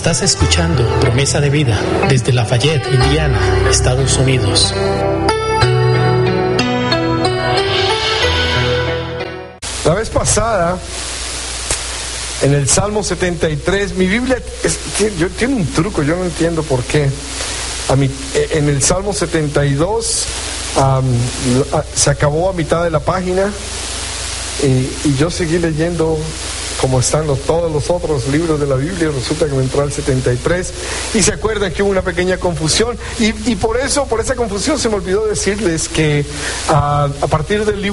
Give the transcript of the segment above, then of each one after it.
Estás escuchando Promesa de Vida desde Lafayette, Indiana, Estados Unidos. La vez pasada, en el Salmo 73, mi Biblia tiene un truco, yo no entiendo por qué. En el Salmo 72 se acabó a mitad de la página y yo seguí leyendo como están todos los otros libros de la Biblia. Resulta que me entró al 73 y se acuerdan que hubo una pequeña confusión y por esa confusión se me olvidó decirles que a partir del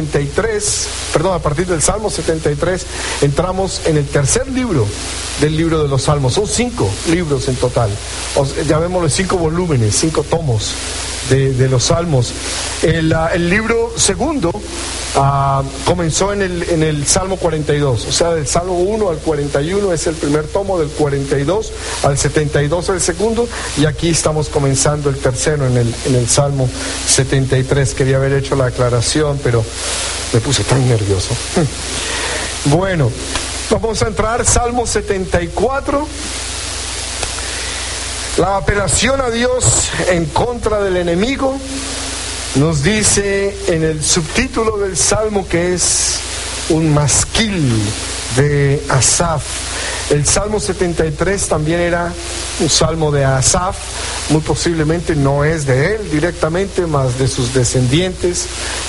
a partir del Salmo 73 entramos en el tercer libro del libro de los Salmos. Son 5 libros en total, llamémoslo 5 volúmenes, 5 tomos de los Salmos. El libro segundo comenzó en el Salmo 42, o sea, del Salmo 1 al 41 es el primer tomo, del 42 al 72 el segundo, y aquí estamos comenzando el tercero en el Salmo 73. Quería haber hecho la aclaración, pero me puse tan nervioso. Bueno, vamos a entrar Salmo 74. La apelación a Dios en contra del enemigo. Nos dice en el subtítulo del Salmo que es un masquil de Asaf. El Salmo 73 también era un salmo de Asaf, muy posiblemente no es de él directamente, más de sus descendientes.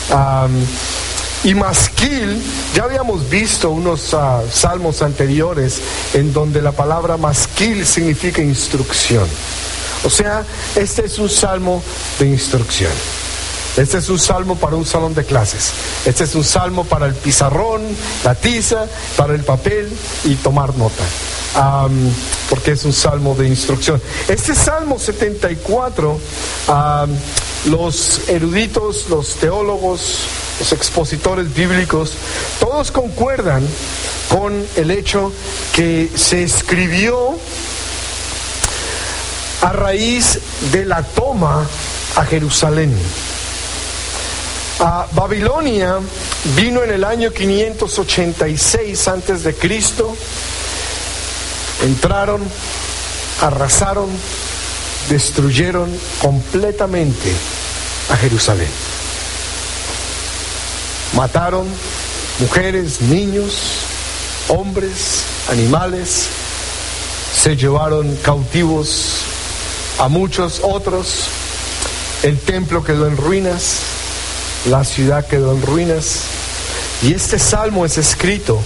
Y masquil, ya habíamos visto unos salmos anteriores en donde la palabra masquil significa instrucción. O sea, este es un salmo de instrucción. Este es un salmo para un salón de clases. Este es un salmo para el pizarrón, la tiza, para el papel y tomar nota. Porque es un salmo de instrucción. Este Salmo 74, los eruditos, los teólogos, los expositores bíblicos, todos concuerdan con el hecho que se escribió a raíz de la toma a Jerusalén. Babilonia vino en el año 586 antes de Cristo. Entraron, arrasaron, destruyeron completamente a Jerusalén. Mataron mujeres, niños, hombres, animales. Se llevaron cautivos a muchos otros. El templo quedó en ruinas. La ciudad quedó en ruinas. Y este salmo es escrito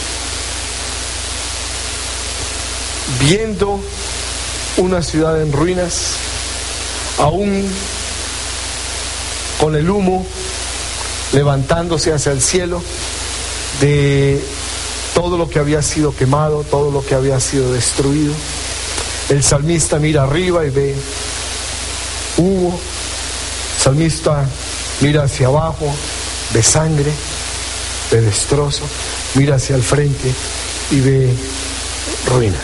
viendo una ciudad en ruinas, aún con el humo levantándose hacia el cielo de todo lo que había sido quemado, todo lo que había sido destruido. El salmista mira arriba y ve humo. El salmista mira hacia abajo, ve sangre, ve destrozo. Mira hacia el frente y ve ruinas.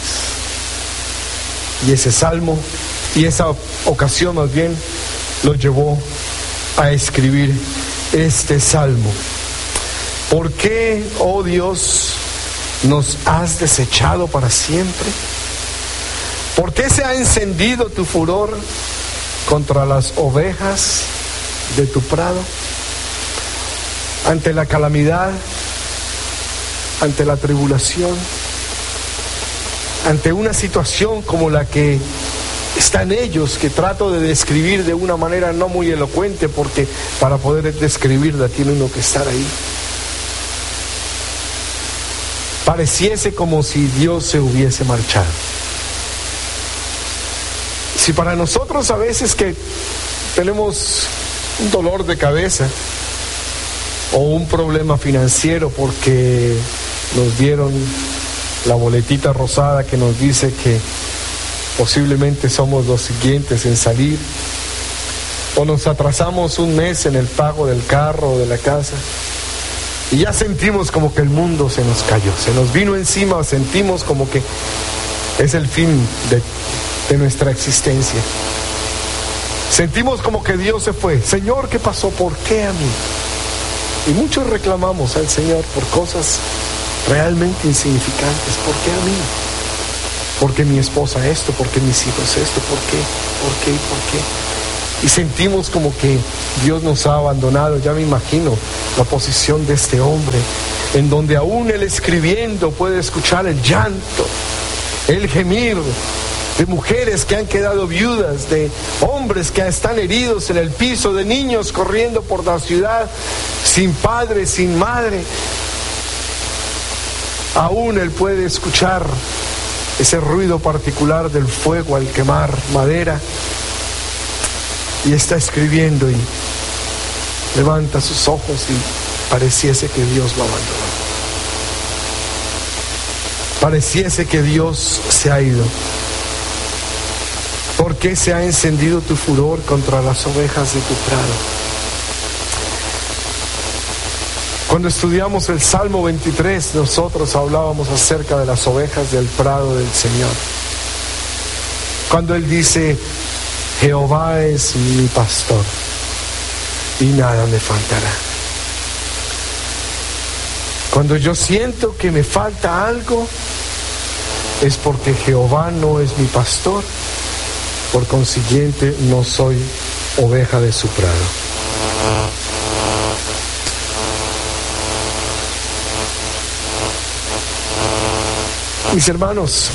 Y ese salmo, y esa ocasión más bien, lo llevó a escribir este salmo. ¿Por qué, oh Dios, nos has desechado para siempre? ¿Por qué se ha encendido tu furor contra las ovejas de tu prado? Ante la calamidad, ante la tribulación, ante una situación como la que están ellos, que trato de describir de una manera no muy elocuente, porque para poder describirla tiene uno que estar ahí. Pareciese como si Dios se hubiese marchado. Si para nosotros a veces que tenemos un dolor de cabeza o un problema financiero porque nos dieron la boletita rosada que nos dice que posiblemente somos los siguientes en salir, o nos atrasamos un mes en el pago del carro o de la casa y ya sentimos como que el mundo se nos cayó, se nos vino encima, sentimos como que es el fin de nuestra existencia. Sentimos como que Dios se fue. Señor, ¿qué pasó? ¿Por qué a mí? Y muchos reclamamos al Señor por cosas realmente insignificantes. ¿Por qué a mí? porque mi esposa esto, porque mis hijos esto, ¿por qué? Y sentimos como que Dios nos ha abandonado. Ya me imagino la posición de este hombre, en donde aún él escribiendo puede escuchar el llanto, el gemir de mujeres que han quedado viudas, de hombres que están heridos en el piso, de niños corriendo por la ciudad sin padre, sin madre. Aún él puede escuchar ese ruido particular del fuego al quemar madera, y está escribiendo y levanta sus ojos y pareciese que Dios lo abandonó. Pareciese que Dios se ha ido. ¿Por qué se ha encendido tu furor contra las ovejas de tu prado? Cuando estudiamos el Salmo 23, nosotros hablábamos acerca de las ovejas del prado del Señor. Cuando Él dice, Jehová es mi pastor y nada me faltará. Cuando yo siento que me falta algo, es porque Jehová no es mi pastor. Por consiguiente, no soy oveja de su prado. Mis hermanos,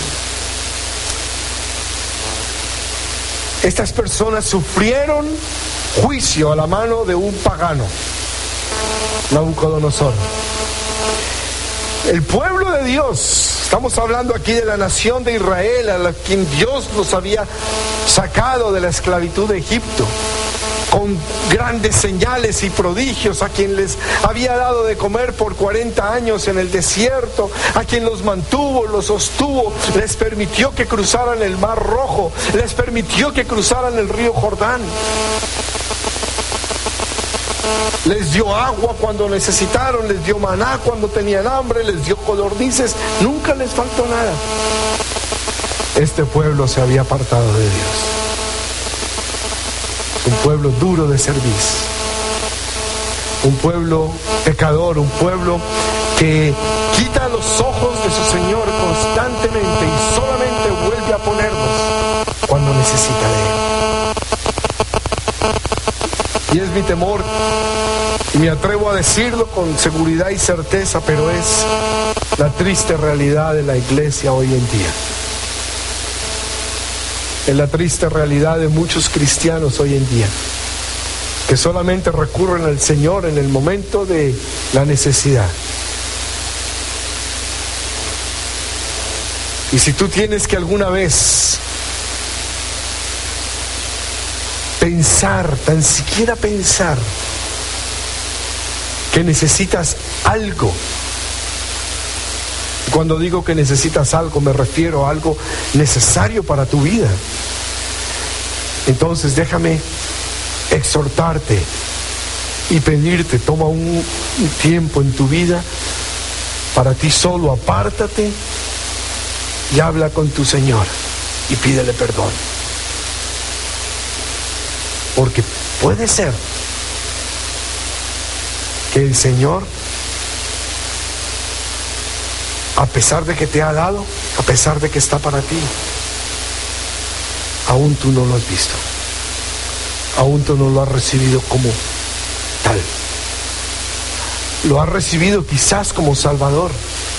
estas personas sufrieron juicio a la mano de un pagano, Nabucodonosor. El pueblo de Dios, estamos hablando aquí de la nación de Israel, a la quien Dios los había sacado de la esclavitud de Egipto, con grandes señales y prodigios, a quien les había dado de comer por 40 años en el desierto, a quien los mantuvo, los sostuvo, les permitió que cruzaran el Mar Rojo, les permitió que cruzaran el río Jordán, les dio agua cuando necesitaron, les dio maná cuando tenían hambre, les dio codornices, nunca les faltó nada. Este pueblo se había apartado de Dios. Un pueblo duro de cerviz, un pueblo pecador, un pueblo que quita los ojos de su Señor constantemente y solamente vuelve a ponerlos cuando necesita de Él. Y es mi temor, y me atrevo a decirlo con seguridad y certeza, pero es la triste realidad de la iglesia hoy en día. Es la triste realidad de muchos cristianos hoy en día, que solamente recurren al Señor en el momento de la necesidad. Y si tú tienes que alguna vez pensar, tan siquiera pensar, que necesitas algo, cuando digo que necesitas algo, me refiero a algo necesario para tu vida. Entonces déjame exhortarte y pedirte, toma un tiempo en tu vida para ti solo, apártate y habla con tu Señor y pídele perdón. Porque puede ser que el Señor, a pesar de que te ha dado, a pesar de que está para ti, aún tú no lo has visto, aún tú no lo has recibido como tal. Lo has recibido quizás como Salvador,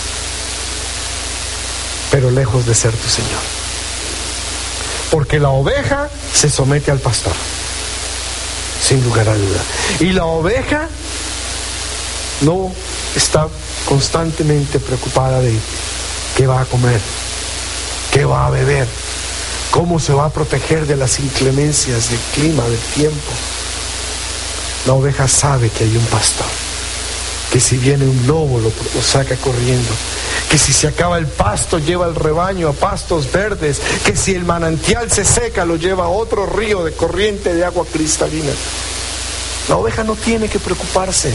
pero lejos de ser tu Señor. Porque la oveja se somete al pastor, sin lugar a duda. Y la oveja no está constantemente preocupada de qué va a comer, qué va a beber, cómo se va a proteger de las inclemencias del clima, del tiempo. La oveja sabe que hay un pastor, que si viene un lobo lo saca corriendo, que si se acaba el pasto lleva el rebaño a pastos verdes, que si el manantial se seca lo lleva a otro río de corriente de agua cristalina. La oveja no tiene que preocuparse.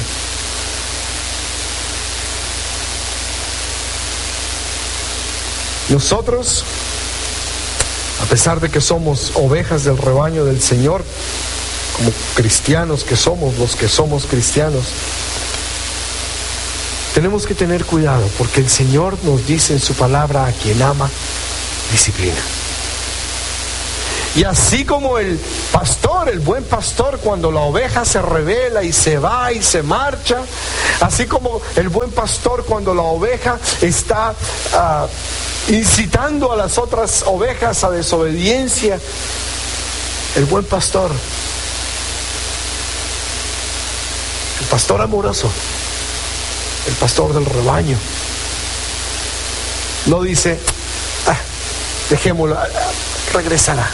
Nosotros, a pesar de que somos ovejas del rebaño del Señor, como cristianos que somos, los que somos cristianos, tenemos que tener cuidado, porque el Señor nos dice en su palabra: a quien ama, disciplina. Y así como el pastor, el buen pastor, cuando la oveja se rebela y se va y se marcha, así como el buen pastor cuando la oveja está incitando a las otras ovejas a desobediencia, el buen pastor, el pastor amoroso, el pastor del rebaño, no dice, dejémosla, regrésala.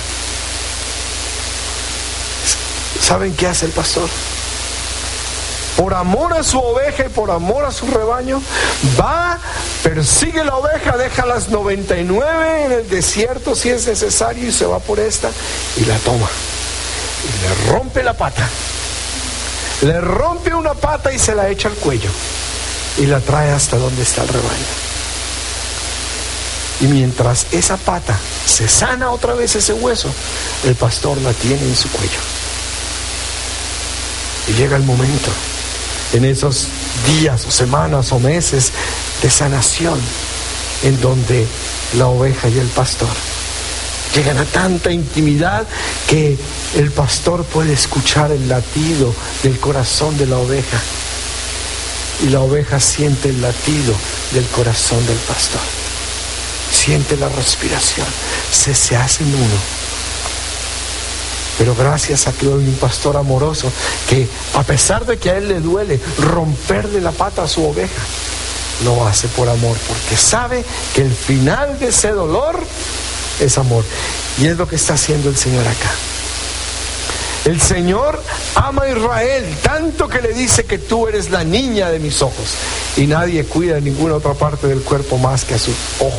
¿Saben qué hace el pastor? Por amor a su oveja y por amor a su rebaño, va, persigue la oveja, deja las 99 en el desierto si es necesario y se va por esta y la toma. Y le rompe la pata. Le rompe una pata y se la echa al cuello. Y la trae hasta donde está el rebaño. Y mientras esa pata se sana otra vez ese hueso, el pastor la tiene en su cuello. Y llega el momento, en esos días o semanas o meses de sanación, en donde la oveja y el pastor llegan a tanta intimidad que el pastor puede escuchar el latido del corazón de la oveja. Y la oveja siente el latido del corazón del pastor. Siente la respiración, se hacen uno. Pero gracias a que hay un pastor amoroso que, a pesar de que a él le duele romperle la pata a su oveja, lo hace por amor, porque sabe que el final de ese dolor es amor. Y es lo que está haciendo el Señor acá. El Señor ama a Israel tanto que le dice que tú eres la niña de mis ojos, y nadie cuida de ninguna otra parte del cuerpo más que a su ojo.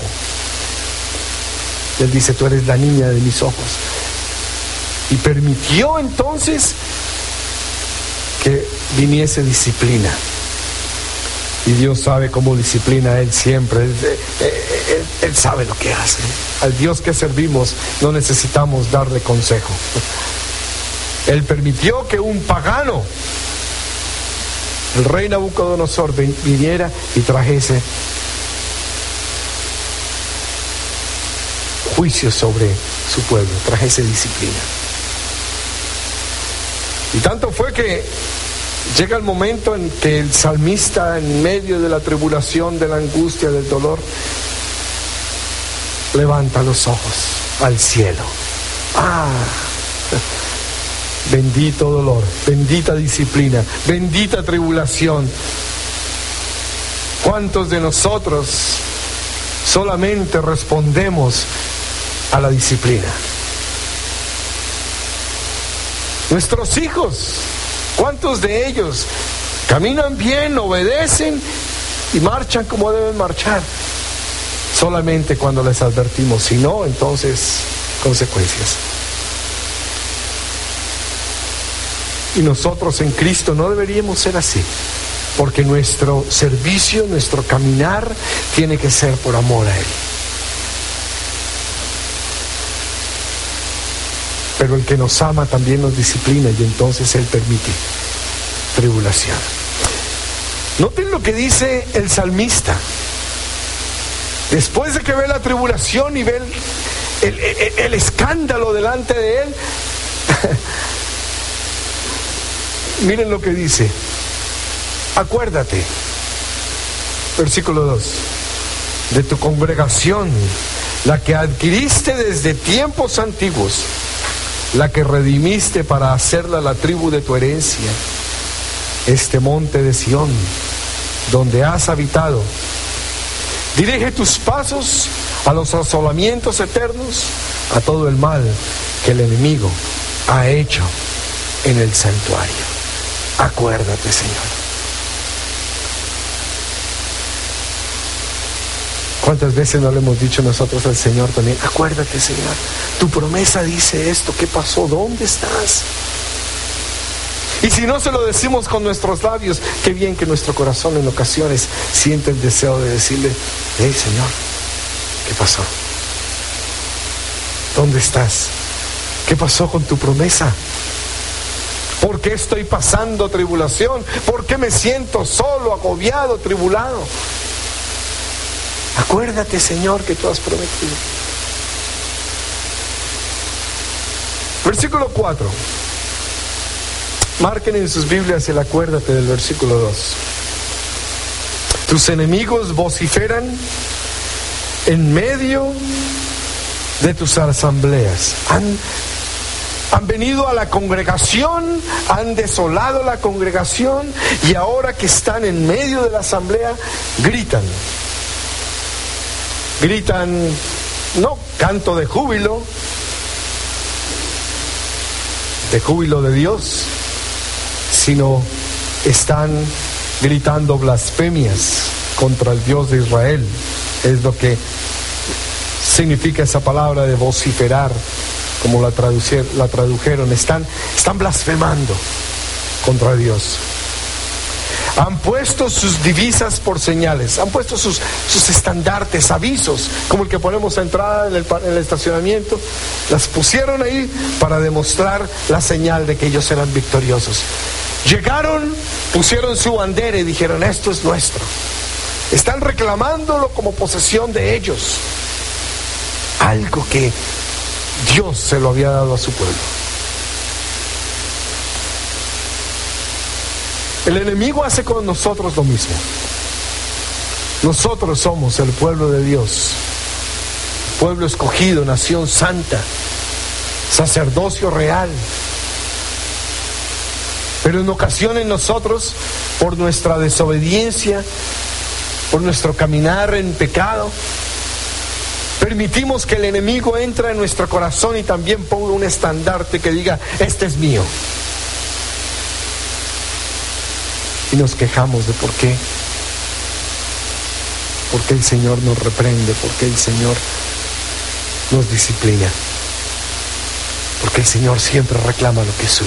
Él dice, tú eres la niña de mis ojos. Y permitió entonces que viniese disciplina. Y Dios sabe cómo disciplina a Él siempre. Él sabe lo que hace. Al Dios que servimos no necesitamos darle consejo. Él permitió que un pagano, el rey Nabucodonosor, viniera y trajese juicio sobre su pueblo, trajese disciplina. Y tanto fue que llega el momento en que el salmista, en medio de la tribulación, de la angustia, del dolor, levanta los ojos al cielo. Bendito dolor, bendita disciplina, bendita tribulación. ¿Cuántos de nosotros solamente respondemos a la disciplina? Nuestros hijos, ¿cuántos de ellos caminan bien, obedecen y marchan como deben marchar? Solamente cuando les advertimos, si no, entonces consecuencias. Y nosotros en Cristo no deberíamos ser así, porque nuestro servicio, nuestro caminar tiene que ser por amor a Él. Pero el que nos ama también nos disciplina, y entonces Él permite tribulación. Noten lo que dice el salmista. Después de que ve la tribulación y ve el escándalo delante de Él, miren lo que dice. Acuérdate, versículo 2, de tu congregación, la que adquiriste desde tiempos antiguos, la que redimiste para hacerla la tribu de tu herencia, este monte de Sión, donde has habitado. Dirige tus pasos a los asolamientos eternos, a todo el mal que el enemigo ha hecho en el santuario. Acuérdate, Señor. ¿Cuántas veces no le hemos dicho nosotros al Señor también? Acuérdate, Señor, tu promesa dice esto, ¿qué pasó? ¿Dónde estás? Y si no se lo decimos con nuestros labios, qué bien que nuestro corazón en ocasiones siente el deseo de decirle, hey, Señor, ¿qué pasó? ¿Dónde estás? ¿Qué pasó con tu promesa? ¿Por qué estoy pasando tribulación? ¿Por qué me siento solo, agobiado, tribulado? Acuérdate, Señor, que tú has prometido. Versículo 4. Marquen en sus Biblias y acuérdate del versículo 2. Tus enemigos vociferan en medio de tus asambleas. Han venido a la congregación, han desolado la congregación y ahora que están en medio de la asamblea, gritan. Gritan, no canto de júbilo de Dios, sino están gritando blasfemias contra el Dios de Israel. Es lo que significa esa palabra de vociferar, como la tradujeron. Están blasfemando contra Dios. Han puesto sus divisas por señales, han puesto sus estandartes, avisos, como el que ponemos a entrada en el estacionamiento. Las pusieron ahí para demostrar la señal de que ellos eran victoriosos. Llegaron, pusieron su bandera y dijeron: esto es nuestro. Están reclamándolo como posesión de ellos, algo que Dios se lo había dado a su pueblo. El enemigo hace con nosotros lo mismo. Nosotros somos el pueblo de Dios, pueblo escogido, nación santa, sacerdocio real. Pero en ocasiones nosotros, por nuestra desobediencia, por nuestro caminar en pecado, permitimos que el enemigo entre en nuestro corazón y también ponga un estandarte que diga: este es mío. Y nos quejamos de por qué el Señor nos reprende, por qué el Señor nos disciplina, porque el Señor siempre reclama lo que es suyo.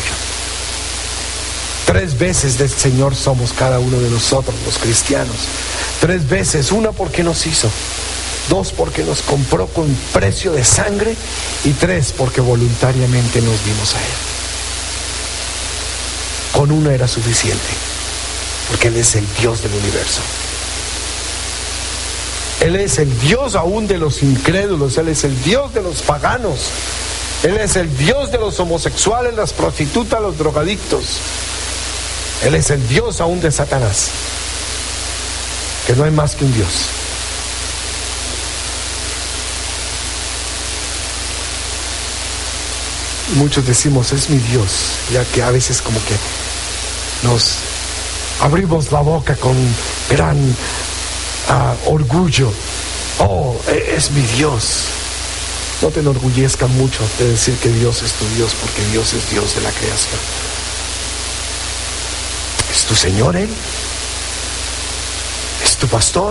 3 veces del Señor somos cada uno de nosotros, los cristianos. 3 veces, 1 porque nos hizo, 2 porque nos compró con precio de sangre, y 3 porque voluntariamente nos dimos a Él. Con 1 era suficiente, porque Él es el Dios del universo. Él es el Dios aún de los incrédulos. Él es el Dios de los paganos. Él es el Dios de los homosexuales, las prostitutas, los drogadictos. Él es el Dios aún de Satanás, que no hay más que un Dios. Muchos decimos: es mi Dios, ya que a veces como que nos abrimos la boca con gran orgullo. Oh, es mi Dios. No te enorgullezcas mucho de decir que Dios es tu Dios, porque Dios es Dios de la creación. ¿Es tu Señor Él? ¿Es tu pastor?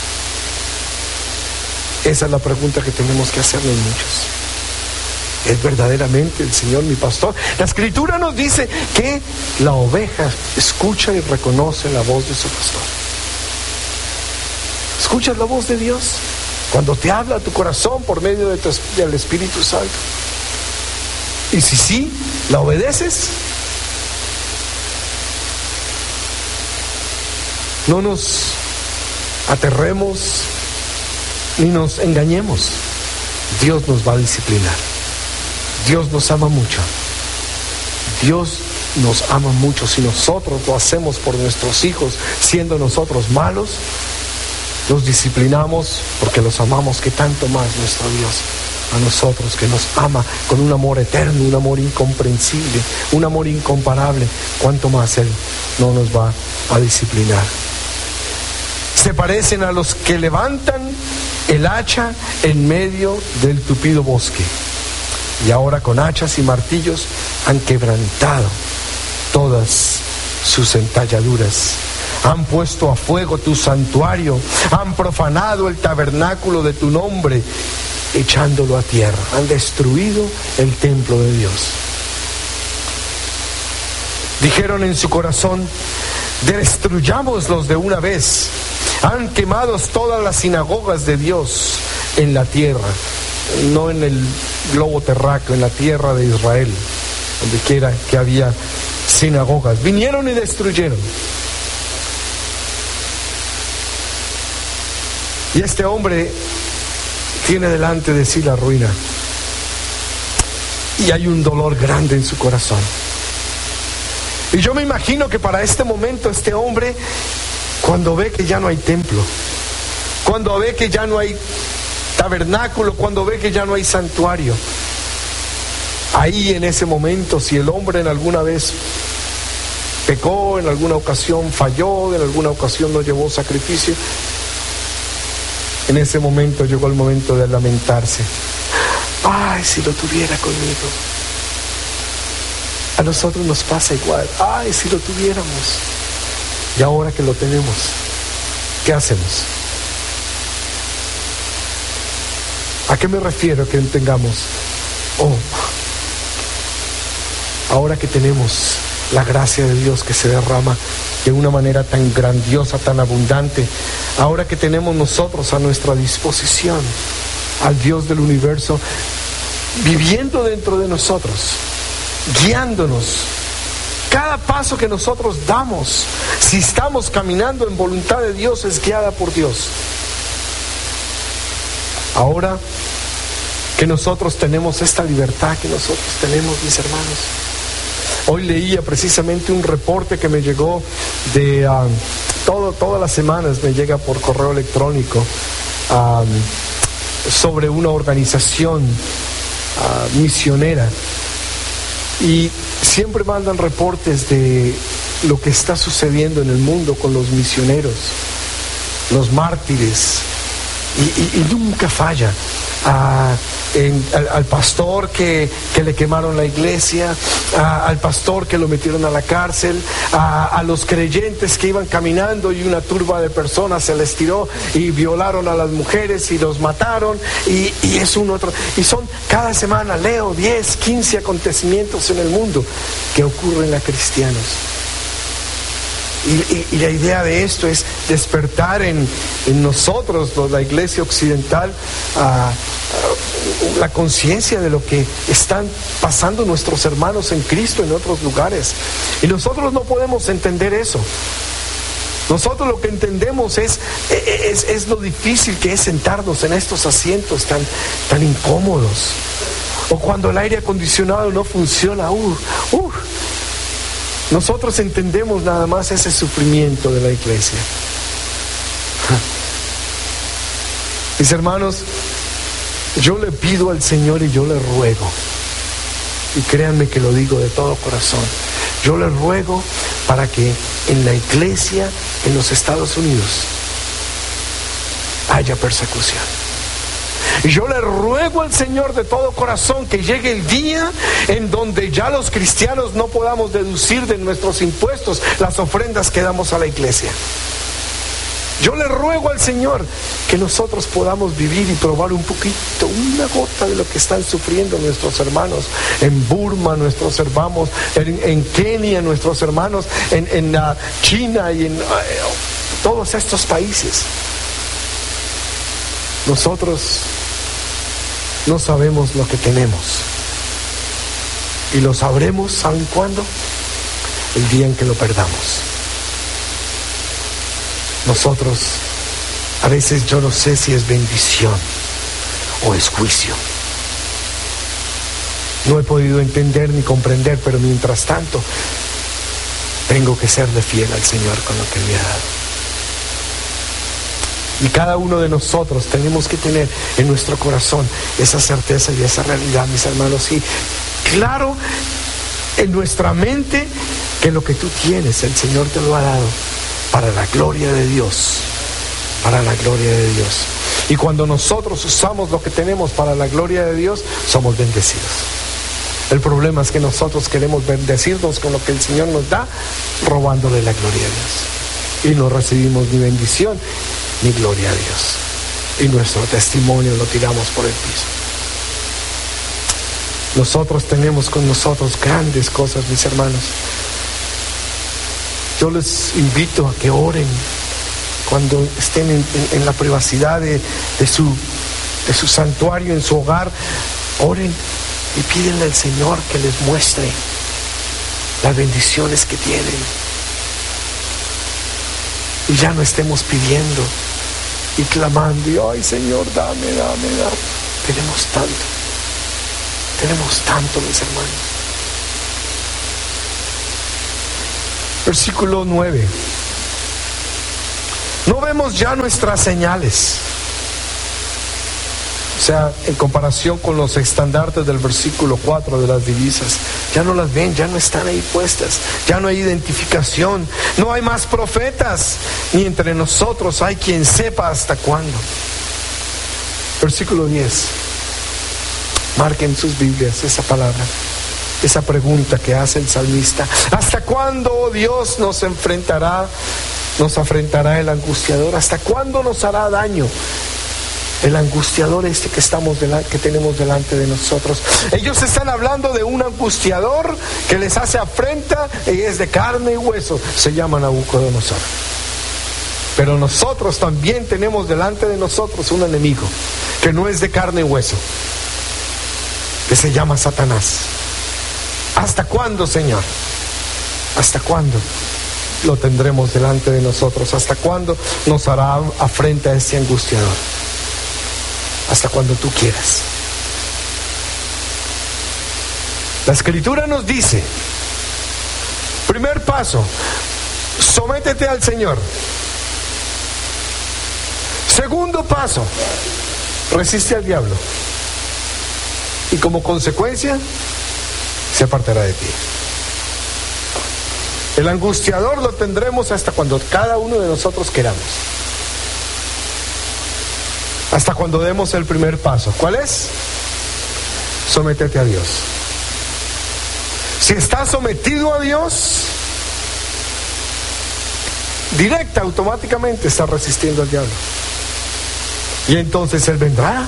Esa es la pregunta que tenemos que hacernos muchos. ¿Es verdaderamente el Señor mi pastor? La Escritura nos dice que la oveja escucha y reconoce la voz de su pastor. ¿Escuchas la voz de Dios cuando te habla a tu corazón por medio del Espíritu Santo? Y si sí, ¿la obedeces? No nos aterremos ni nos engañemos. Dios nos va a disciplinar. Dios nos ama mucho. Dios nos ama mucho. Si nosotros lo hacemos por nuestros hijos, siendo nosotros malos, los disciplinamos porque los amamos, que tanto más nuestro Dios a nosotros, que nos ama con un amor eterno, un amor incomprensible, un amor incomparable. Cuánto más Él no nos va a disciplinar. Se parecen a los que levantan el hacha en medio del tupido bosque, y ahora con hachas y martillos han quebrantado todas sus entalladuras. Han puesto a fuego tu santuario, han profanado el tabernáculo de tu nombre, echándolo a tierra. Han destruido el templo de Dios. Dijeron en su corazón: destruyámoslos de una vez. Han quemado todas las sinagogas de Dios en la tierra, no en el globo terráqueo, en la tierra de Israel, donde quiera que había sinagogas. Vinieron y destruyeron. Y este hombre tiene delante de sí la ruina. y hay un dolor grande en su corazón. Y yo me imagino que para este momento este hombre, cuando ve que ya no hay templo, cuando ve que ya no hay tabernáculo, cuando ve que ya no hay santuario, ahí en ese momento, si el hombre en alguna vez pecó, en alguna ocasión falló, en alguna ocasión no llevó sacrificio, en ese momento llegó el momento de lamentarse. Ay, si lo tuviera conmigo. A nosotros nos pasa igual. Ay, si lo tuviéramos. Y ahora que lo tenemos, ¿qué hacemos? ¿A qué me refiero que tengamos? Ahora que tenemos la gracia de Dios que se derrama de una manera tan grandiosa, tan abundante, ahora que tenemos nosotros a nuestra disposición al Dios del universo viviendo dentro de nosotros, guiándonos, cada paso que nosotros damos, si estamos caminando en voluntad de Dios, es guiada por Dios. Ahora que nosotros tenemos esta libertad que nosotros tenemos, mis hermanos, hoy leía precisamente un reporte que me llegó de todas las semanas me llega por correo electrónico sobre una organización misionera, y siempre mandan reportes de lo que está sucediendo en el mundo con los misioneros, los mártires, y nunca falla. Al pastor que le quemaron la iglesia, al pastor que lo metieron a la cárcel, a los creyentes que iban caminando y una turba de personas se les tiró y violaron a las mujeres y los mataron, y es un otro, y son cada semana leo 10, 15 acontecimientos en el mundo que ocurren a cristianos. Y la idea de esto es despertar en nosotros, la iglesia occidental, la conciencia de lo que están pasando nuestros hermanos en Cristo en otros lugares. Y nosotros no podemos entender eso. Nosotros lo que entendemos es lo difícil que es sentarnos en estos asientos tan incómodos. O cuando el aire acondicionado no funciona. Nosotros entendemos nada más ese sufrimiento de la iglesia. Mis hermanos, yo le pido al Señor y yo le ruego, y créanme que lo digo de todo corazón, yo le ruego para que en la iglesia en los Estados Unidos haya persecución. Y yo le ruego al Señor de todo corazón que llegue el día en donde ya los cristianos no podamos deducir de nuestros impuestos las ofrendas que damos a la iglesia. Yo le ruego al Señor que nosotros podamos vivir y probar un poquito, una gota de lo que están sufriendo nuestros hermanos en Burma, nuestros hermanos en Kenia, nuestros hermanos en China y en todos estos países. Nosotros no sabemos lo que tenemos, y lo sabremos, ¿saben cuándo? El día en que lo perdamos. Nosotros, a veces yo no sé si es bendición o es juicio. No he podido entender ni comprender, pero mientras tanto tengo que serle fiel al Señor con lo que me ha dado. Y cada uno de nosotros tenemos que tener en nuestro corazón esa certeza y esa realidad, mis hermanos. Y claro, en nuestra mente, que lo que tú tienes, el Señor te lo ha dado para la gloria de Dios. Para la gloria de Dios. Y cuando nosotros usamos lo que tenemos para la gloria de Dios, somos bendecidos. El problema es que nosotros queremos bendecirnos con lo que el Señor nos da, robándole la gloria a Dios. Y no recibimos ni bendición ni gloria a Dios, y nuestro testimonio lo tiramos por el piso. Nosotros tenemos con nosotros grandes cosas, mis hermanos. Yo les invito a que oren cuando estén en la privacidad de su santuario, en su hogar. Oren y pídenle al Señor que les muestre las bendiciones que tienen, y ya no estemos pidiendo y clamando y ay Señor, dame. Tenemos tanto. Tenemos tanto, mis hermanos. Versículo 9. No vemos ya nuestras señales. O sea, en comparación con los estandartes del versículo 4 de las divisas, ya no las ven, ya no están ahí puestas, ya no hay identificación, no hay más profetas, ni entre nosotros hay quien sepa hasta cuándo. Versículo 10. Marquen sus Biblias esa palabra, esa pregunta que hace el salmista. ¿Hasta cuándo, oh Dios, nos afrentará el angustiador? ¿Hasta cuándo nos hará daño el angustiador que tenemos delante de nosotros? Ellos están hablando de un angustiador que les hace afrenta y es de carne y hueso. Se llama Nabucodonosor. Pero nosotros también tenemos delante de nosotros un enemigo que no es de carne y hueso, que se llama Satanás. ¿Hasta cuándo, Señor? ¿Hasta cuándo lo tendremos delante de nosotros? ¿Hasta cuándo nos hará afrenta este angustiador? Hasta cuando tú quieras. La Escritura nos dice, primer paso, sométete al Señor. Segundo paso, resiste al diablo. Y como consecuencia, se apartará de ti. El angustiador lo tendremos hasta cuando cada uno de nosotros queramos. Hasta cuando demos el primer paso. ¿Cuál es? Sométete a Dios. Si estás sometido a Dios, automáticamente estás resistiendo al diablo. Y entonces Él vendrá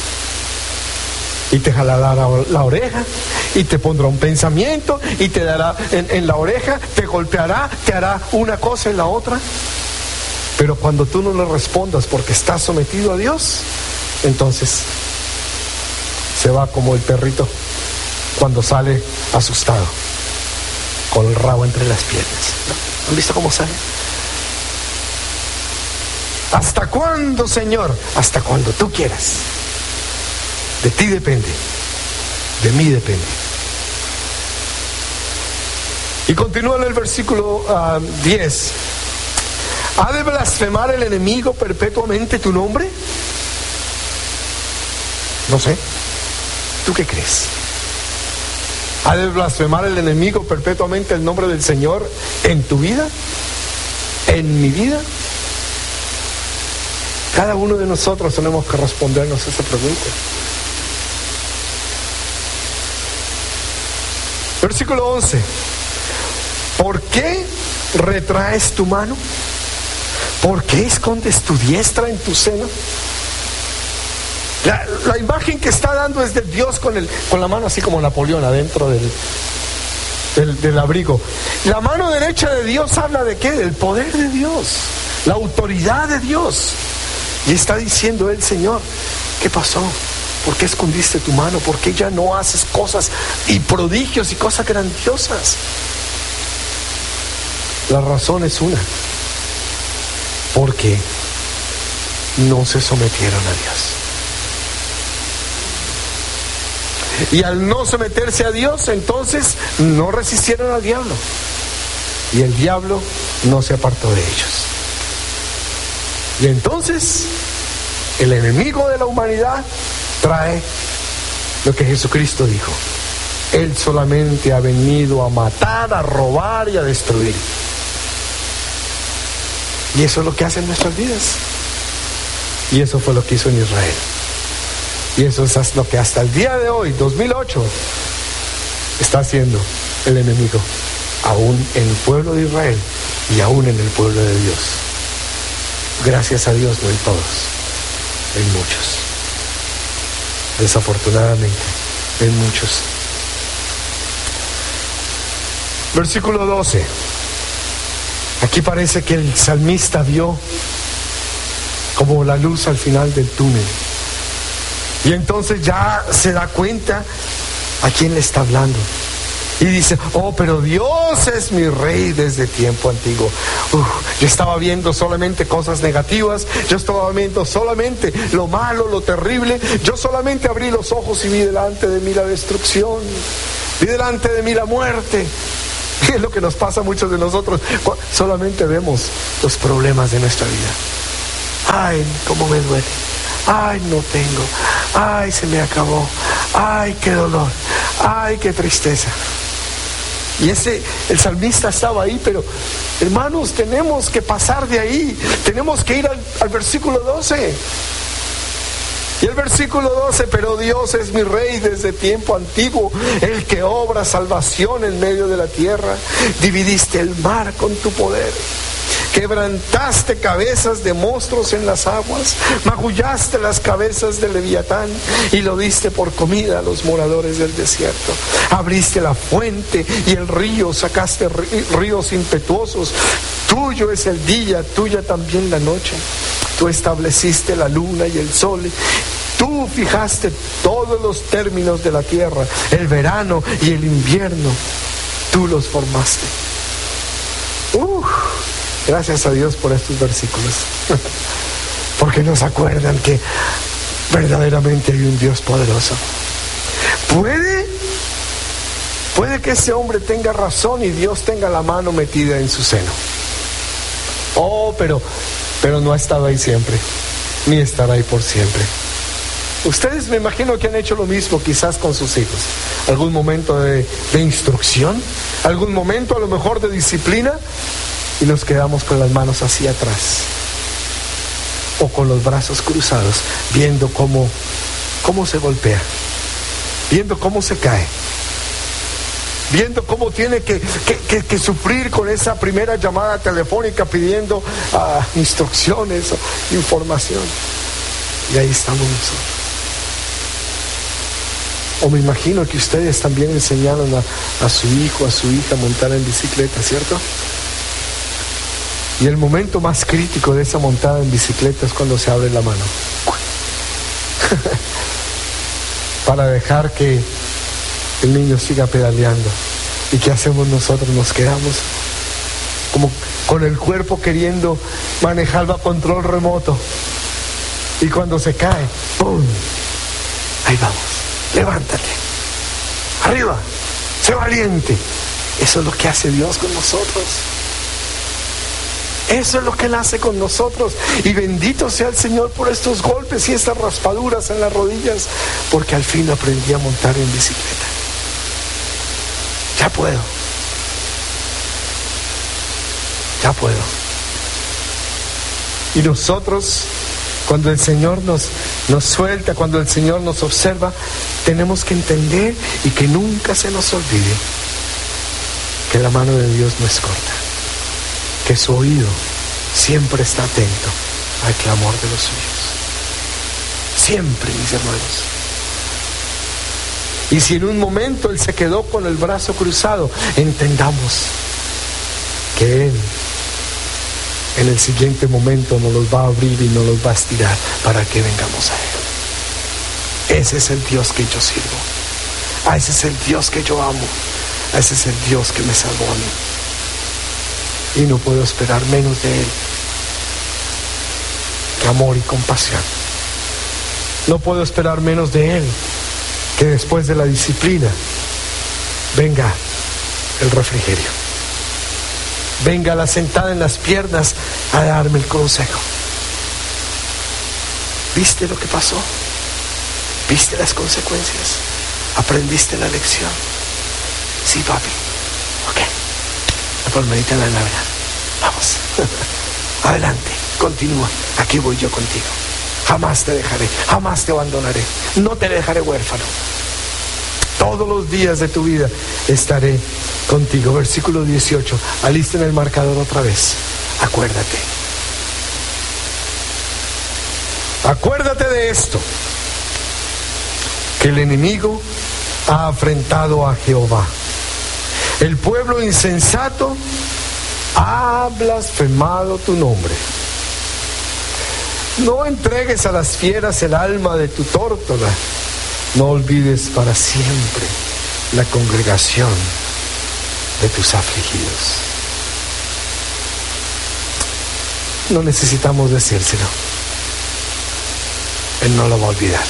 y te jalará la oreja y te pondrá un pensamiento y te dará en la oreja, te golpeará, te hará una cosa y la otra. Pero cuando tú no le respondas porque estás sometido a Dios, entonces se va como el perrito cuando sale asustado, con el rabo entre las piernas. ¿Han visto cómo sale? ¿Hasta cuándo, Señor? Hasta cuando tú quieras. De ti depende, de mí depende. Y continúa en el versículo 10. ¿Ha de blasfemar el enemigo perpetuamente tu nombre? No sé. ¿Tú qué crees? ¿Ha de blasfemar el enemigo perpetuamente el nombre del Señor en tu vida? ¿En mi vida? Cada uno de nosotros tenemos que respondernos esa pregunta. Versículo 11. ¿Por qué retraes tu mano? ¿Por qué escondes tu diestra en tu seno? La imagen que está dando es de Dios con la mano así como Napoleón adentro del abrigo. La mano derecha de Dios habla de ¿qué? Del poder de Dios, la autoridad de Dios. Y está diciendo el Señor, ¿qué pasó? ¿Por qué escondiste tu mano? ¿Por qué ya no haces cosas y prodigios y cosas grandiosas? La razón es una: porque no se sometieron a Dios. Y al no someterse a Dios, entonces no resistieron al diablo. Y el diablo no se apartó de ellos. Y entonces el enemigo de la humanidad trae lo que Jesucristo dijo: Él solamente ha venido a matar, a robar y a destruir. Y eso es lo que hace en nuestras vidas. Y eso fue lo que hizo en Israel. Y eso es lo que hasta el día de hoy, 2008, está haciendo el enemigo, aún en el pueblo de Israel y aún en el pueblo de Dios. Gracias a Dios, no en todos, en muchos. Desafortunadamente, en muchos. Versículo 12. Aquí parece que el salmista vio como la luz al final del túnel. Y entonces ya se da cuenta a quién le está hablando. Y dice, oh, pero Dios es mi rey desde tiempo antiguo. Yo estaba viendo solamente cosas negativas, yo estaba viendo solamente lo malo, lo terrible. Yo solamente abrí los ojos y vi delante de mí la destrucción, vi delante de mí la muerte. Es lo que nos pasa a muchos de nosotros. Solamente vemos los problemas de nuestra vida. Ay, cómo me duele. Ay, no tengo. Ay, se me acabó. Ay, qué dolor. Ay, qué tristeza. Y el salmista estaba ahí, pero hermanos, tenemos que pasar de ahí. Tenemos que ir al versículo 12. Y el versículo 12, pero Dios es mi rey desde tiempo antiguo, el que obra salvación en medio de la tierra. Dividiste el mar con tu poder. Quebrantaste cabezas de monstruos en las aguas, magullaste las cabezas de Leviatán y lo diste por comida a los moradores del desierto. Abriste la fuente y el río, sacaste ríos impetuosos. Tuyo es el día, tuya también la noche. Tú estableciste la luna y el sol. Tú fijaste todos los términos de la tierra, el verano y el invierno. Tú los formaste. Gracias a Dios por estos versículos, porque nos acuerdan que verdaderamente hay un Dios poderoso. Puede que ese hombre tenga razón y Dios tenga la mano metida en su seno. Pero no ha estado ahí siempre, ni estará ahí por siempre. Ustedes me imagino que han hecho lo mismo quizás con sus hijos. Algún momento de instrucción, algún momento a lo mejor de disciplina, y nos quedamos con las manos hacia atrás o con los brazos cruzados, viendo cómo se golpea, viendo cómo se cae, viendo cómo tiene que sufrir con esa primera llamada telefónica pidiendo instrucciones o información. Y ahí estamos nosotros. O me imagino que ustedes también enseñaron a su hijo, a su hija a montar en bicicleta, ¿cierto? Y el momento más crítico de esa montada en bicicleta es cuando se abre la mano para dejar que el niño siga pedaleando. ¿Y qué hacemos nosotros? Nos quedamos como con el cuerpo queriendo manejarlo a control remoto. Y cuando se cae, ¡pum! Ahí vamos, levántate, arriba, sé valiente. Eso es lo que hace Dios con nosotros. Eso es lo que Él hace con nosotros. Y bendito sea el Señor por estos golpes y estas raspaduras en las rodillas, porque al fin aprendí a montar en bicicleta. Ya puedo. Y nosotros, cuando el Señor nos suelta, cuando el Señor nos observa, tenemos que entender y que nunca se nos olvide que la mano de Dios no es corta, que su oído siempre está atento al clamor de los suyos. Siempre, mis hermanos. Y si en un momento Él se quedó con el brazo cruzado, entendamos que Él en el siguiente momento nos los va a abrir y nos los va a estirar para que vengamos a Él. Ese es el Dios que yo sirvo. Ese es el Dios que yo amo. Ese es el Dios que me salvó a mí. Y no puedo esperar menos de Él que amor y compasión. No puedo esperar menos de Él que después de la disciplina venga el refrigerio, venga la sentada en las piernas a darme el consejo. ¿Viste lo que pasó? ¿Viste las consecuencias? ¿Aprendiste la lección? Sí, papi. Ok. La palmadita en la nalga. Vamos. Adelante, continúa. Aquí voy yo contigo. Jamás te dejaré, jamás te abandonaré. No te dejaré huérfano. Todos los días de tu vida estaré contigo. Versículo 18. Alisten el marcador otra vez. Acuérdate. Acuérdate de esto: que el enemigo ha afrentado a Jehová. El pueblo insensato ha blasfemado tu nombre. No entregues a las fieras el alma de tu tórtola. No olvides para siempre la congregación de tus afligidos. No necesitamos decírselo. Él no lo va a olvidar.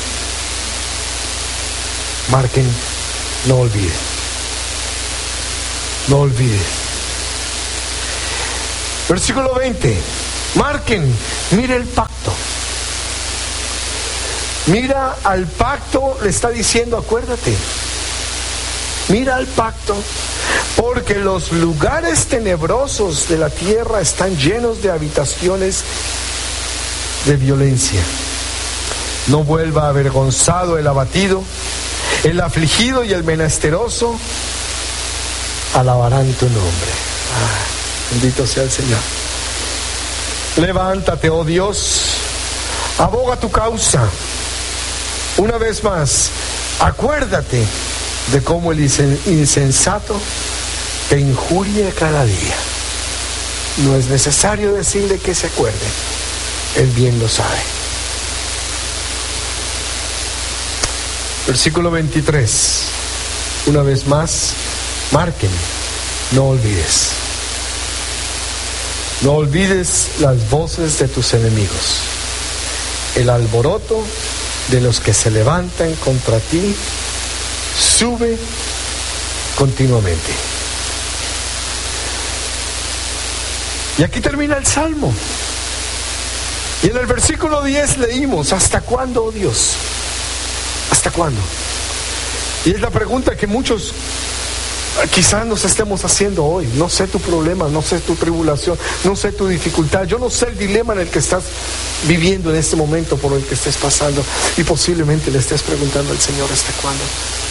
Marquen, no olviden. No olviden. Versículo 20. Marquen, mire el pacto. Mira al pacto, le está diciendo, acuérdate. Mira al pacto, porque los lugares tenebrosos de la tierra están llenos de habitaciones de violencia. No vuelva avergonzado el abatido, el afligido y el menesteroso alabarán tu nombre. Bendito sea el Señor. Levántate, oh Dios, aboga tu causa. Una vez más, acuérdate de cómo el insensato te injuria cada día. No es necesario decirle que se acuerde, él bien lo sabe. Versículo 23. Una vez más, marquen, no olvides. No olvides las voces de tus enemigos, el alboroto de los que se levantan contra ti sube continuamente. Y aquí termina el Salmo. Y en el versículo 10 leímos, ¿hasta cuándo, oh Dios? ¿Hasta cuándo? Y es la pregunta que muchos quizás nos estemos haciendo hoy. No sé tu problema, no sé tu tribulación, no sé tu dificultad, yo no sé el dilema en el que estás viviendo en este momento, por el que estés pasando, y posiblemente le estés preguntando al Señor, ¿hasta cuándo?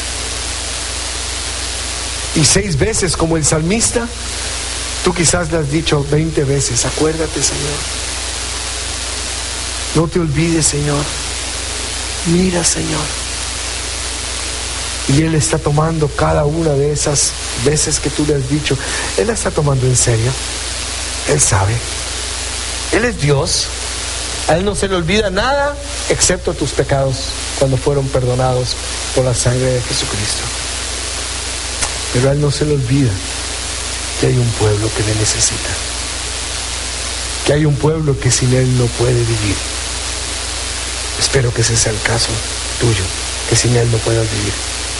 Y 6 veces, como el salmista, tú quizás le has dicho 20 veces, acuérdate, Señor. No te olvides, Señor. Mira, Señor. Y Él está tomando cada una de esas veces que tú le has dicho, Él la está tomando en serio. Él sabe. Él es Dios. A Él no se le olvida nada excepto tus pecados cuando fueron perdonados por la sangre de Jesucristo. Pero a Él no se le olvida que hay un pueblo que le necesita, que hay un pueblo que sin Él no puede vivir. Espero que ese sea el caso tuyo, que sin Él no puedas vivir.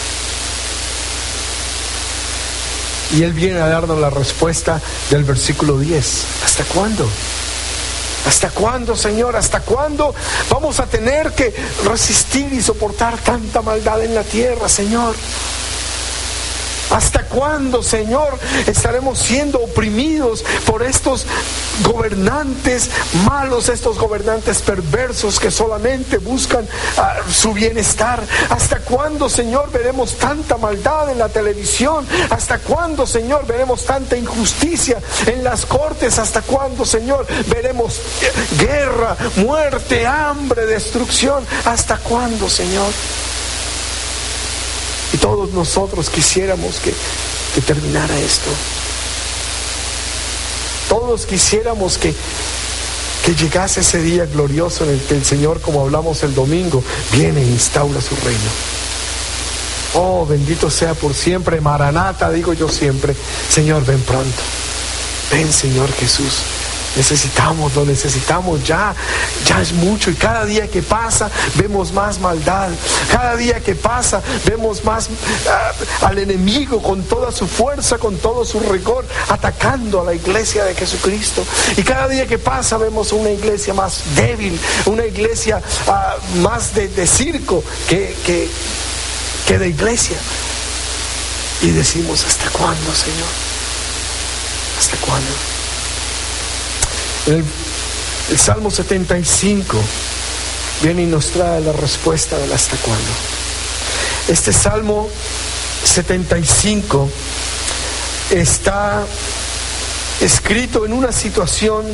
Y Él viene a darnos la respuesta del versículo 10. ¿Hasta cuándo? ¿Hasta cuándo, Señor? ¿Hasta cuándo vamos a tener que resistir y soportar tanta maldad en la tierra, Señor? ¿Hasta cuándo, Señor, estaremos siendo oprimidos por estos gobernantes malos, estos gobernantes perversos que solamente buscan su bienestar? ¿Hasta cuándo, Señor, veremos tanta maldad en la televisión? ¿Hasta cuándo, Señor, veremos tanta injusticia en las cortes? ¿Hasta cuándo, Señor, veremos guerra, muerte, hambre, destrucción? ¿Hasta cuándo, Señor? Y todos nosotros quisiéramos que terminara esto. Todos quisiéramos que llegase ese día glorioso en el que el Señor, como hablamos el domingo, viene e instaura su reino. Oh, bendito sea por siempre. Maranata, digo yo siempre. Señor, ven pronto. Ven, Señor Jesús. Necesitamos, lo necesitamos ya es mucho, y cada día que pasa vemos más maldad, cada día que pasa vemos más al enemigo con toda su fuerza, con todo su rigor, atacando a la iglesia de Jesucristo, y cada día que pasa vemos una iglesia más débil, una iglesia más de circo que de iglesia, y decimos, ¿hasta cuándo, Señor? ¿Hasta cuándo? El Salmo 75 viene y nos trae la respuesta del hasta cuándo. Este Salmo 75 está escrito en una situación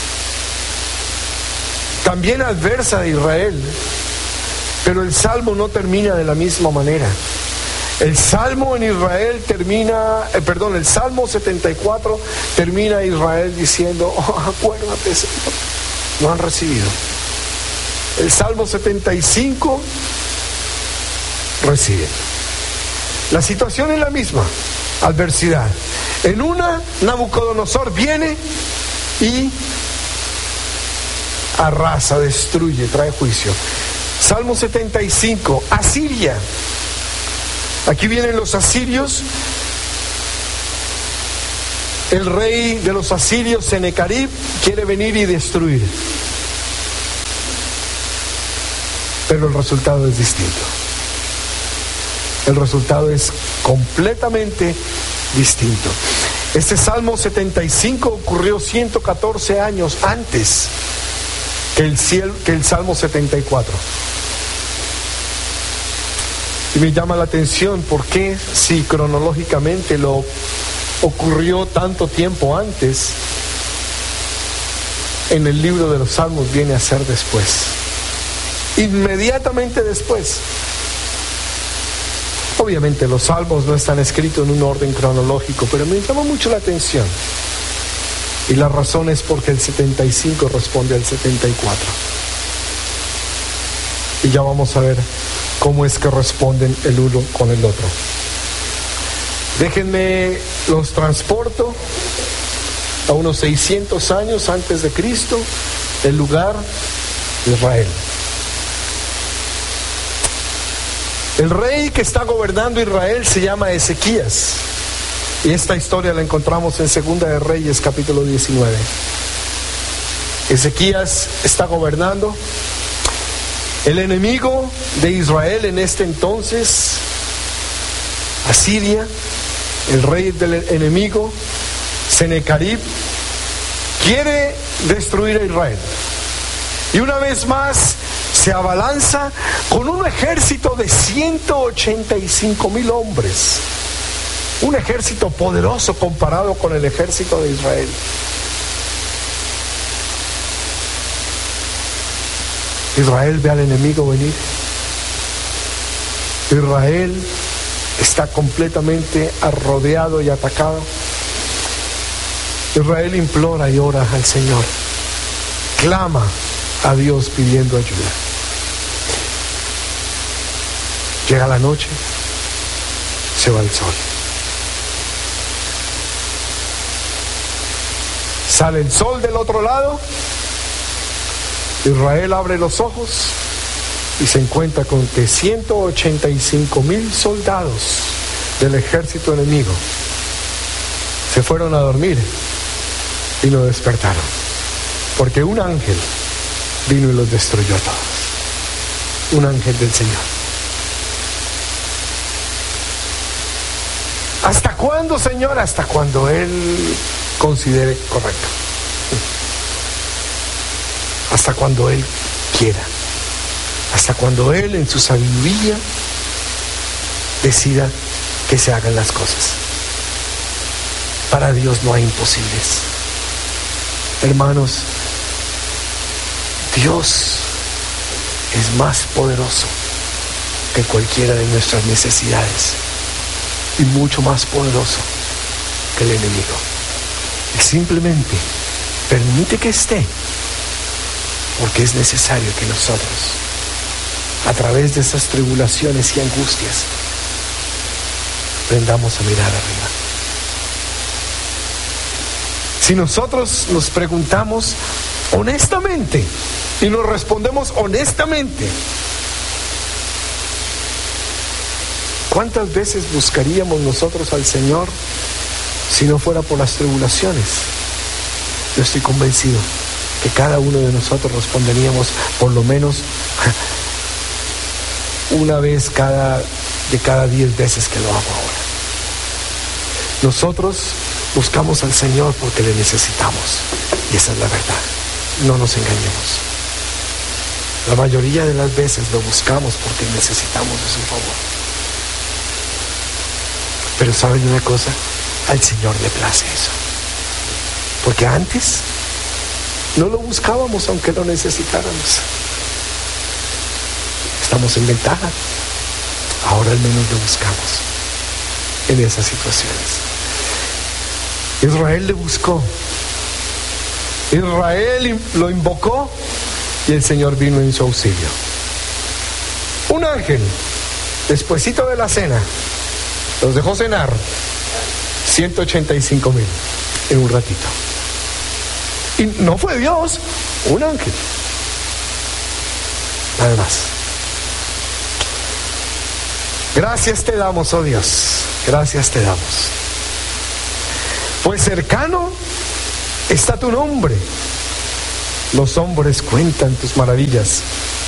también adversa de Israel, pero el Salmo no termina de la misma manera. El Salmo en Israel termina, el Salmo 74 termina Israel diciendo, oh, acuérdate, Señor, no han recibido. El Salmo 75 reciben. La situación es la misma, adversidad. En una, Nabucodonosor viene y arrasa, destruye, trae juicio. Salmo 75, Asiria. Aquí vienen los asirios. El rey de los asirios, Senecarib, quiere venir y destruir. Pero el resultado es distinto. El resultado es completamente distinto. Este Salmo 75 ocurrió 114 años antes que el Salmo 74. Y me llama la atención por qué, si cronológicamente lo ocurrió tanto tiempo antes, en el libro de los Salmos viene a ser después, inmediatamente después. Obviamente los Salmos no están escritos en un orden cronológico, pero me llama mucho la atención. Y la razón es porque el 75 responde al 74. Y ya vamos a ver cómo es que responden el uno con el otro. Déjenme, los transporto a unos 600 años antes de Cristo, el lugar de Israel. El rey que está gobernando Israel se llama Ezequías. Y esta historia la encontramos en Segunda de Reyes, capítulo 19. Ezequías está gobernando. El enemigo de Israel en este entonces, Asiria, el rey del enemigo, Senecarib, quiere destruir a Israel. Y una vez más se abalanza con un ejército de 185,000 hombres. Un ejército poderoso comparado con el ejército de Israel. Israel ve al enemigo venir. Israel está completamente rodeado y atacado. Israel implora y ora al Señor. Clama a Dios pidiendo ayuda. Llega la noche, se va el sol. Sale el sol del otro lado. Israel abre los ojos y se encuentra con que 185,000 soldados del ejército enemigo se fueron a dormir y no despertaron, porque un ángel vino y los destruyó a todos. Un ángel del Señor. ¿Hasta cuándo, Señor? Hasta cuando Él considere correcto. Hasta cuando Él quiera. Hasta cuando Él en su sabiduría decida que se hagan las cosas. Para Dios no hay imposibles. Hermanos, Dios es más poderoso que cualquiera de nuestras necesidades y mucho más poderoso que el enemigo. Y simplemente permite que esté, porque es necesario que nosotros, a través de esas tribulaciones y angustias, aprendamos a mirar arriba. Si nosotros nos preguntamos honestamente y nos respondemos honestamente, ¿cuántas veces buscaríamos nosotros al Señor si no fuera por las tribulaciones? Yo estoy convencido que cada uno de nosotros responderíamos por lo menos una vez de cada 10 veces que lo hago ahora. Nosotros buscamos al Señor porque le necesitamos, y esa es la verdad. No nos engañemos. La mayoría de las veces lo buscamos porque necesitamos de su favor. Pero ¿saben una cosa? Al Señor le place eso. Porque antes no lo buscábamos aunque lo necesitáramos. Estamos en ventaja. Ahora al menos lo buscamos en esas situaciones. Israel le buscó. Israel lo invocó y el Señor vino en su auxilio. Un ángel, despuesito de la cena, los dejó cenar 185,000 en un ratito. Y no fue Dios, un ángel. Nada más. Gracias te damos, oh Dios, gracias te damos. Pues cercano está tu nombre. Los hombres cuentan tus maravillas.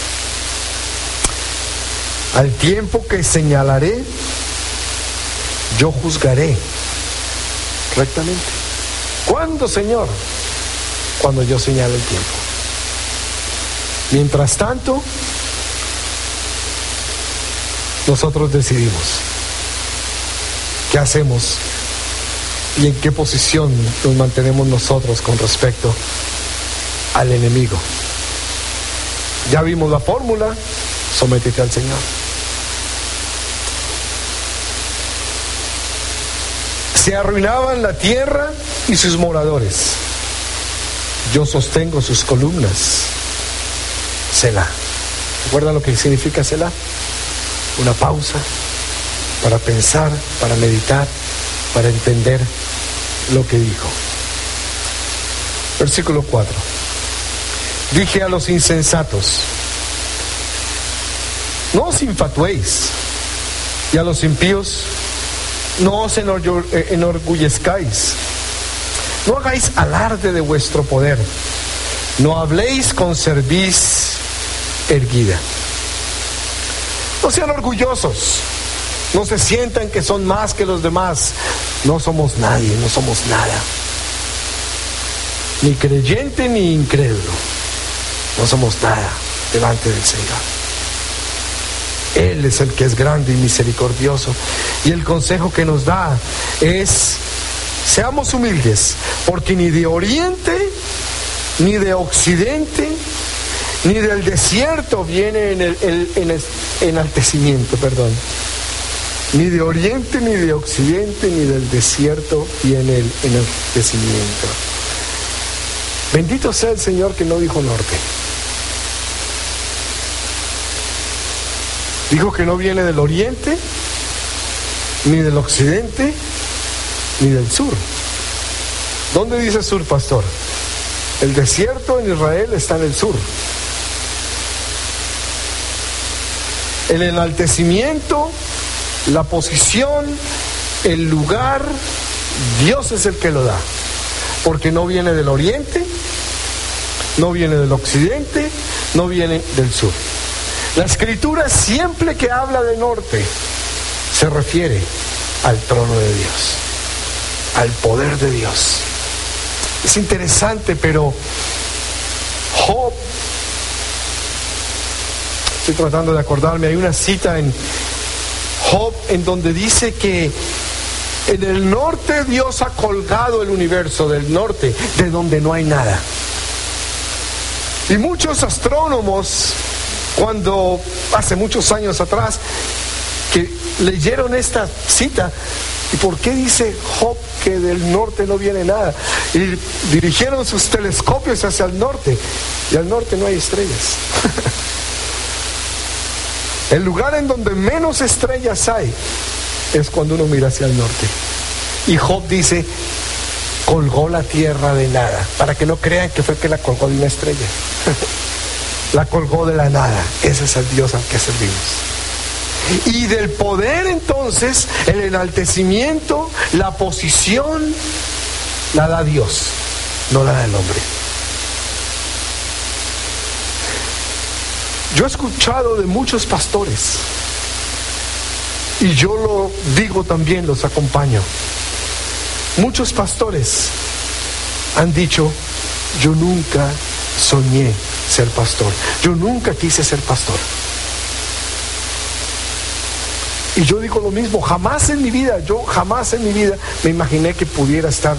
Al tiempo que señalaré, yo juzgaré rectamente. ¿Cuándo, Señor? Cuando yo señale el tiempo. Mientras tanto, nosotros decidimos qué hacemos y en qué posición nos mantenemos nosotros con respecto al enemigo. Ya vimos la fórmula, sométete al Señor. Se arruinaban la tierra y sus moradores. Yo sostengo sus columnas. Selah. ¿Recuerdan lo que significa Selah? Una pausa para pensar, para meditar, para entender lo que dijo. Versículo 4. Dije a los insensatos: no os infatuéis, y a los impíos: no os enorgullezcáis. No hagáis alarde de vuestro poder. No habléis con cerviz erguida. No sean orgullosos. No se sientan que son más que los demás. No somos nadie, no somos nada. Ni creyente ni incrédulo. No somos nada delante del Señor. Él es el que es grande y misericordioso. Y el consejo que nos da es: seamos humildes, porque ni de oriente, ni de occidente, ni del desierto viene el enaltecimiento, Ni de oriente, ni de occidente, ni del desierto viene el enaltecimiento. Bendito sea el Señor que no dijo norte. Dijo que no viene del oriente, ni del occidente, ni del sur. ¿Dónde dice sur, pastor? El desierto en Israel está en el sur. El enaltecimiento, la posición, el lugar, Dios es el que lo da. Porque no viene del oriente, no viene del occidente, no viene del sur. La escritura siempre que habla de norte se refiere al trono de Dios, al poder de Dios. Es interesante, pero Job, estoy tratando de acordarme, hay una cita en Job en donde dice que en el norte Dios ha colgado el universo, del norte, de donde no hay nada. Y muchos astrónomos, cuando hace muchos años atrás, que leyeron esta cita, ¿y por qué dice Job que del norte no viene nada? Y dirigieron sus telescopios hacia el norte, y al norte no hay estrellas. El lugar en donde menos estrellas hay es cuando uno mira hacia el norte. Y Job dice: colgó la tierra de nada, para que no crean que fue que la colgó de una estrella. La colgó de la nada. Ese es el Dios al que servimos. Y del poder, entonces, el enaltecimiento, la posición, la da Dios, no la da el hombre. Yo he escuchado de muchos pastores, y yo lo digo también, los acompaño. Muchos pastores han dicho: yo nunca soñé ser pastor, yo nunca quise ser pastor. Y yo digo lo mismo, jamás en mi vida me imaginé que pudiera estar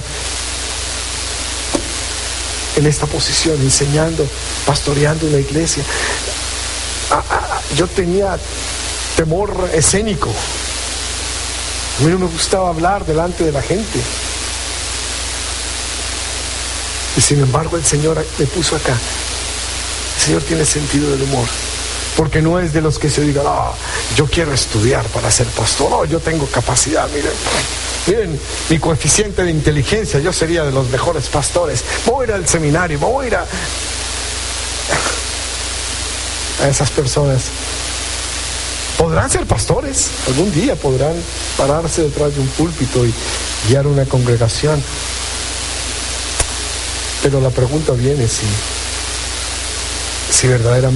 en esta posición, enseñando, pastoreando una iglesia. Yo tenía temor escénico. A mí no me gustaba hablar delante de la gente. Y sin embargo el Señor me puso acá. El Señor tiene sentido del humor. Porque no es de los que se digan: yo quiero estudiar para ser pastor, yo tengo capacidad, miren. miren mi coeficiente de inteligencia, yo sería de los mejores pastores, voy a ir al seminario, voy a ir a esas personas. Podrán ser pastores, algún día podrán pararse detrás de un púlpito y guiar una congregación. Pero la pregunta viene si verdaderamente